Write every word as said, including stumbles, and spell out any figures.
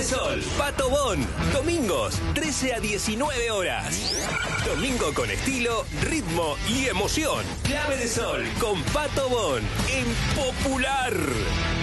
Sol, Pato Bon. Domingos, trece a diecinueve horas. Domingo con estilo, ritmo y emoción. Clave de Sol con Pato Bon en Popular.